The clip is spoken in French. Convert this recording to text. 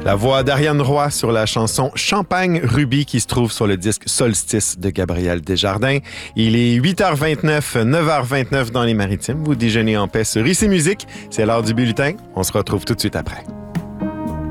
La voix d'Ariane Roy sur la chanson Champagne Ruby qui se trouve sur le disque Solstice de Gabriel Desjardins. Il est 8h29, 9h29 dans les Maritimes. Vous déjeunez en paix sur ICI Musique. C'est l'heure du bulletin. On se retrouve tout de suite après.